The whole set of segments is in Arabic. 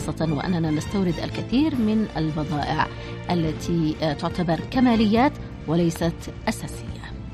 خاصة وأننا نستورد الكثير من البضائع التي تعتبر كماليات وليست أساسية.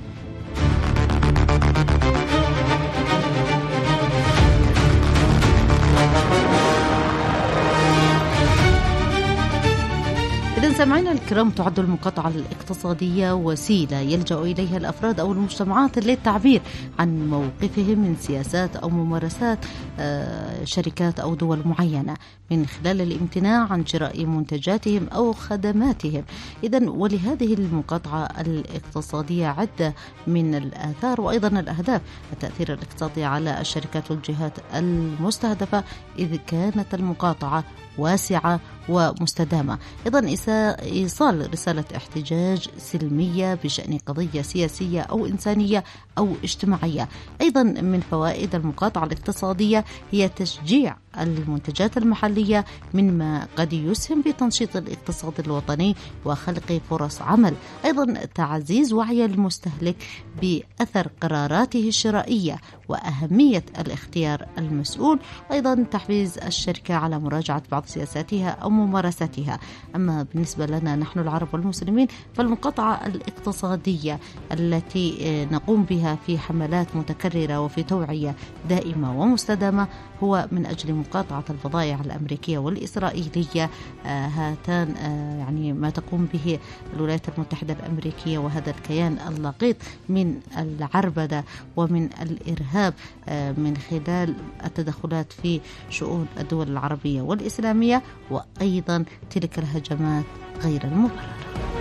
إذن سمعنا الكرام، تعد المقاطعة الاقتصادية وسيلة يلجأ إليها الأفراد أو المجتمعات للتعبير عن موقفهم من سياسات أو ممارسات شركات أو دول معينة من خلال الامتناع عن شراء منتجاتهم أو خدماتهم. إذن ولهذه المقاطعة الاقتصادية عدة من الآثار وأيضا الأهداف. التأثير الاقتصادي على الشركات والجهات المستهدفة إذ كانت المقاطعة واسعة ومستدامة. أيضا إيصال رسالة احتجاج سلمية بشأن قضية سياسية أو إنسانية أو اجتماعية. أيضا من فوائد المقاطعة الاقتصادية هي تشجيع المنتجات المحلية مما قد يسهم بتنشيط الاقتصاد الوطني وخلق فرص عمل. أيضا تعزيز وعي المستهلك بأثر قراراته الشرائية وأهمية الاختيار المسؤول. أيضا تحفيز الشركة على مراجعة بعض سياساتها أو ممارساتها. أما بالنسبة لنا نحن العرب والمسلمين فالمقاطعة الاقتصادية التي نقوم بها في حملات متكررة وفي توعية دائمة ومستدامة هو من أجل مقاطعة البضائع الأمريكية والإسرائيلية. هاتان يعني ما تقوم به الولايات المتحدة الأمريكية وهذا الكيان اللقيط من العربدة ومن الإرهاب من خلال التدخلات في شؤون الدول العربية والإسلامية وأيضا تلك الهجمات غير المبررة.